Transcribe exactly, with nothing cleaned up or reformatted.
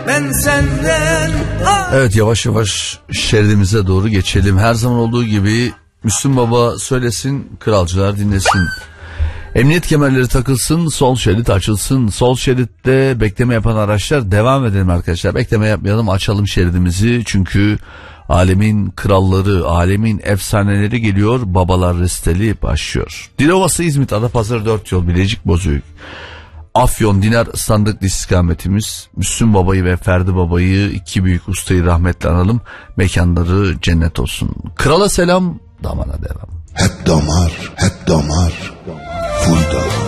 Ben senden... Evet, yavaş yavaş şeridimize doğru geçelim. Her zaman olduğu gibi Müslüm Baba söylesin, kralcılar dinlesin. Emniyet kemerleri takılsın, sol şerit açılsın. Sol şeritte bekleme yapan araçlar, devam edelim arkadaşlar. Bekleme yapmayalım, açalım şeridimizi. Çünkü alemin kralları, alemin efsaneleri geliyor. Babalar resteli başlıyor. Dilovası, İzmit, Adapazarı dört yol, Bilecik, Bozüyük, Afyon, Dinar, Sandıklı istikametimiz. Müslüm Baba'yı ve Ferdi Baba'yı, iki büyük ustayı rahmetle analım. Mekanları cennet olsun. Krala selam, damara devam. Hep damar, hep damar, full damar.